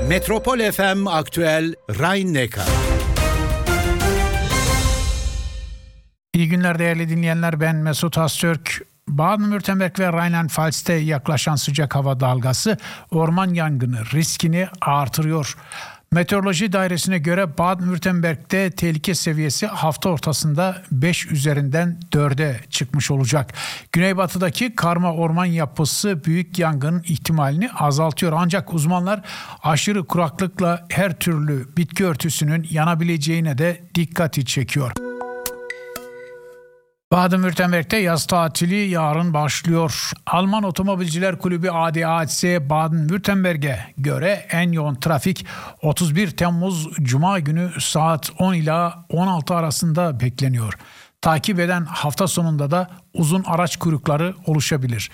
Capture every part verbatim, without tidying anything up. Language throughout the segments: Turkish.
Metropol F M Aktüel Rhein-Neckar. İyi günler değerli dinleyenler, ben Mesut Astürk. Baden-Württemberg ve Rheinland-Pfalz'te yaklaşan sıcak hava dalgası orman yangını riskini artırıyor. Meteoroloji Dairesi'ne göre Baden-Württemberg'te tehlike seviyesi hafta ortasında beş üzerinden dörde çıkmış olacak. Güneybatıdaki karma orman yapısı büyük yangın ihtimalini azaltıyor. Ancak uzmanlar aşırı kuraklıkla her türlü bitki örtüsünün yanabileceğine de dikkati çekiyor. Baden-Württemberg'te yaz tatili yarın başlıyor. Alman Otomobilciler Kulübü A D A C Baden-Württemberg'e göre en yoğun trafik otuz bir Temmuz Cuma günü saat on ila on altı arasında bekleniyor. Takip eden hafta sonunda da uzun araç kuyrukları oluşabilir.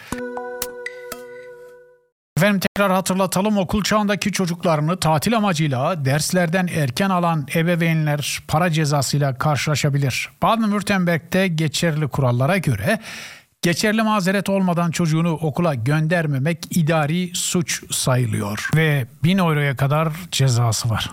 Efendim tekrar hatırlatalım, okul çağındaki çocuklarını tatil amacıyla derslerden erken alan ebeveynler para cezasıyla karşılaşabilir. Baden-Württemberg'te geçerli kurallara göre geçerli mazeret olmadan çocuğunu okula göndermemek idari suç sayılıyor ve bin euroya kadar cezası var.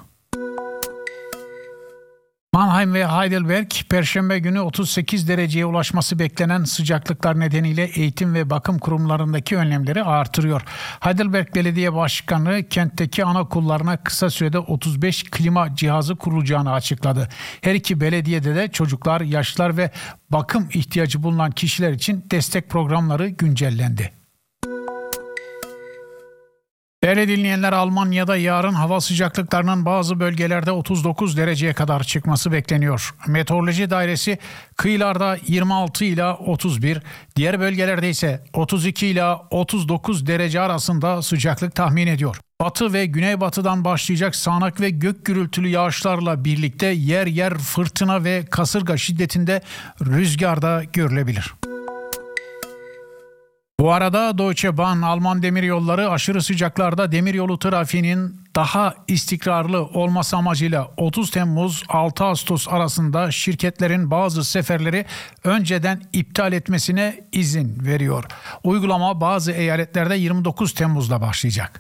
Mannheim ve Heidelberg, Perşembe günü otuz sekiz dereceye ulaşması beklenen sıcaklıklar nedeniyle eğitim ve bakım kurumlarındaki önlemleri artırıyor. Heidelberg Belediye Başkanı kentteki anaokullarına kısa sürede otuz beş klima cihazı kurulacağını açıkladı. Her iki belediyede de çocuklar, yaşlılar ve bakım ihtiyacı bulunan kişiler için destek programları güncellendi. Değerli dinleyenler, Almanya'da yarın hava sıcaklıklarının bazı bölgelerde otuz dokuz dereceye kadar çıkması bekleniyor. Meteoroloji Dairesi kıyılarda yirmi altı ila otuz bir, diğer bölgelerde ise otuz iki ila otuz dokuz derece arasında sıcaklık tahmin ediyor. Batı ve güneybatıdan başlayacak sağanak ve gök gürültülü yağışlarla birlikte yer yer fırtına ve kasırga şiddetinde rüzgar da görülebilir. Bu arada Deutsche Bahn, Alman demiryolları aşırı sıcaklarda demiryolu trafiğinin daha istikrarlı olması amacıyla otuz Temmuz altı Ağustos arasında şirketlerin bazı seferleri önceden iptal etmesine izin veriyor. Uygulama bazı eyaletlerde yirmi dokuz Temmuz'da başlayacak.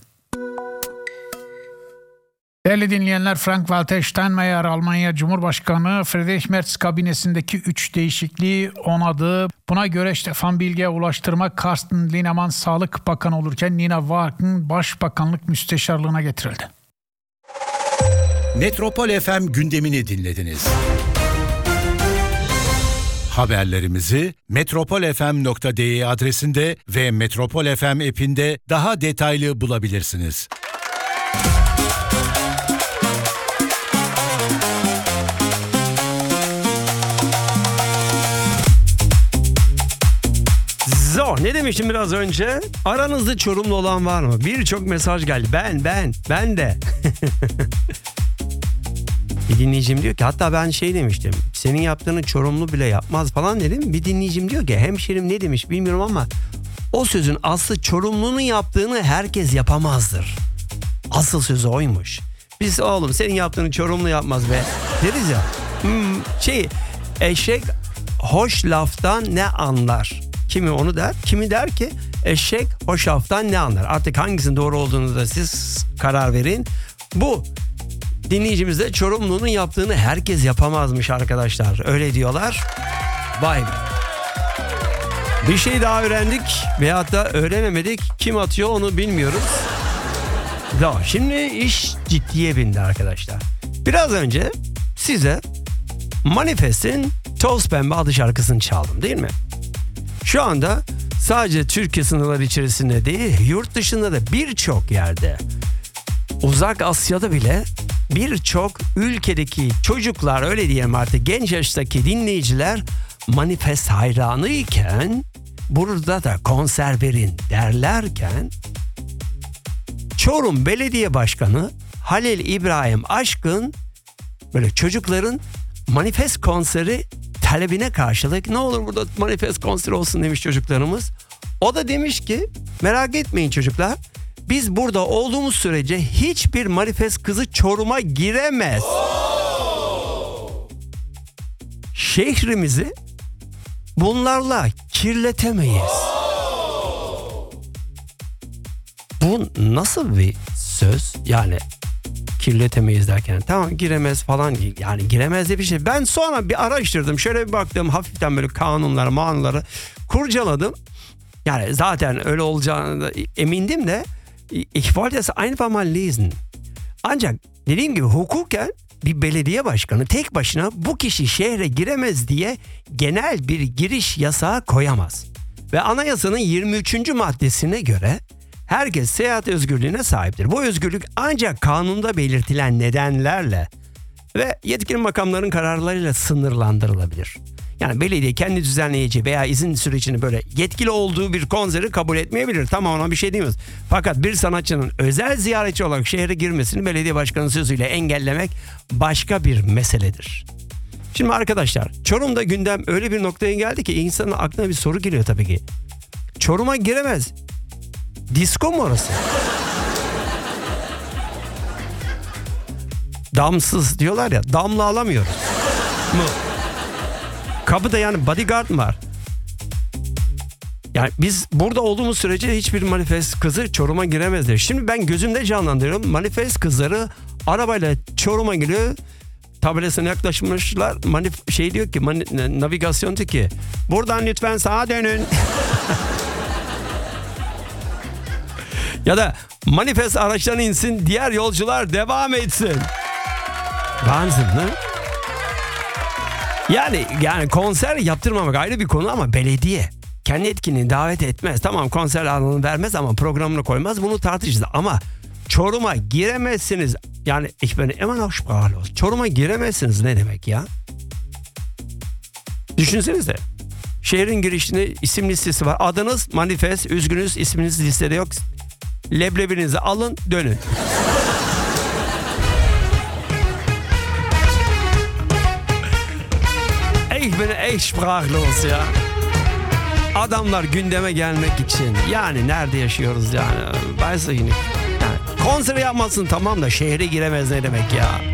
Değerli dinleyenler, Frank-Walter Steinmeier, Almanya Cumhurbaşkanı Friedrich Merz kabinesindeki üç değişikliği onadı. Buna göre Stefan Bilge Ulaştırma, Carsten Linnemann Sağlık Bakanı olurken Nina Wagen Başbakanlık Müsteşarlığına getirildi. Metropol F M gündemini dinlediniz. Haberlerimizi metropol f m nokta d e adresinde ve Metropol F M app'inde daha detaylı bulabilirsiniz. So, ne demiştim biraz önce? Aranızda Çorumlu olan var mı? Birçok mesaj geldi. Ben, ben, ben de. Bir dinleyicim diyor ki, hatta ben şey demiştim. Senin yaptığını Çorumlu bile yapmaz falan dedim. Bir dinleyicim diyor ki, hemşerim ne demiş bilmiyorum ama o sözün aslı Çorumlu'nun yaptığını herkes yapamazdır. Asıl sözü oymuş. Biz oğlum senin yaptığını Çorumlu yapmaz be deriz ya. Hmm, şey, eşek hoş laftan ne anlar? Kimi onu der, kimi der ki eşek hoşaftan ne anlar? Artık hangisinin doğru olduğunu da siz karar verin. Bu dinleyicimiz de Çorumlu'nun yaptığını herkes yapamazmış arkadaşlar. Öyle diyorlar. Vay be. Bir şey daha öğrendik veyahut da öğrenemedik. Kim atıyor onu bilmiyoruz. Da, şimdi iş ciddiye bindi arkadaşlar. Biraz önce size Manifest'in Toz Pembe adlı şarkısını çaldım değil mi? Şu anda sadece Türkiye sınırları içerisinde değil, yurt dışında da birçok yerde, Uzak Asya'da bile birçok ülkedeki çocuklar, öyle diyelim artık, genç yaştaki dinleyiciler Manifest hayranıyken, burada da konser verin derlerken, Çorum Belediye Başkanı Halil İbrahim Aşkın böyle çocukların Manifest konseri talebine karşılık ne olur burada Manifest konseri olsun demiş çocuklarımız. O da demiş ki merak etmeyin çocuklar, biz burada olduğumuz sürece hiçbir Manifest kızı Çorum'a giremez. Şehrimizi bunlarla kirletemeyiz. Bu nasıl bir söz? Yani kirletemeyiz derken. Tamam giremez falan, yani giremez diye bir şey. Ben sonra bir araştırdım, şöyle bir baktım, hafiften böyle kanunları manunları kurcaladım. Yani zaten öyle olacağını emindim de ich wollte es einfach mal lesen. Ancak dediğim gibi hukuken bir belediye başkanı tek başına bu kişi şehre giremez diye genel bir giriş yasağı koyamaz. Ve anayasanın yirmi üçüncü maddesine göre herkes seyahat özgürlüğüne sahiptir. Bu özgürlük ancak kanunda belirtilen nedenlerle ve yetkili makamların kararlarıyla sınırlandırılabilir. Yani belediye kendi düzenleyici veya izin sürecini böyle yetkili olduğu bir konseri kabul etmeyebilir. Tamam, ona bir şey demiyoruz. Fakat bir sanatçının özel ziyaretçi olarak şehre girmesini belediye başkanı sözüyle engellemek başka bir meseledir. Şimdi arkadaşlar, Çorum'da gündem öyle bir noktaya geldi ki insanın aklına bir soru geliyor tabii ki. Çorum'a giremez. Disko mu orası? Damsız diyorlar ya, damla alamıyoruz mu? Kapıda yani bodyguard mı var? Yani biz burada olduğumuz sürece hiçbir manifest kızı Çorum'a giremezler. Şimdi ben gözümde canlandırıyorum. Manifest kızları arabayla Çorum'a giriyor. Tabelasına yaklaşmışlar. Manif şey diyor ki, mani- navigasyon diyor ki, buradan lütfen sağa dönün. Ya da manifest araçtan insin, diğer yolcular devam etsin. Wahnsinn, ne? Yani yani konser yaptırmamak ayrı bir konu ama belediye kendi etkinliğini davet etmez. Tamam, konser alanını vermez ama programını koymaz. Bunu tartışacağız ama Çorum'a giremezsiniz. Yani ich bin immer noch sprachlos. Çorum'a giremezsiniz ne demek ya? Düşünsenize. Şehrin girişinde isim listesi var. Adınız manifest, üzgünüz, isminiz listede yok. Leblebinizi alın, dönün. Ich bin echt sprachlos ya. Adamlar gündeme gelmek için. Yani nerede yaşıyoruz yani? Weiß ich nicht. Yani konser yapmasın tamam da şehre giremez ne demek ya?